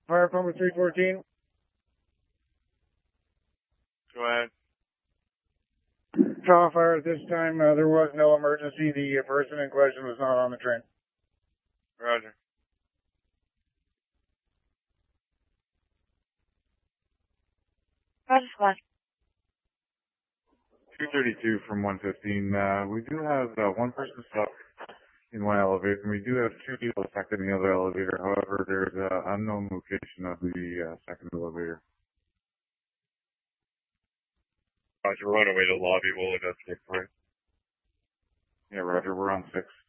Fire Pumper 314. Go ahead. Trial fire at this time. There was no emergency. The person in question was not on the train. Roger. Roger, squad. 232 from 115. We do have one person stuck in one elevator, and we do have two people affected in the other elevator. However, there's an unknown location of the second elevator. Roger, we're on our way to the lobby. We'll investigate for you. Yeah, Roger, we're on 6.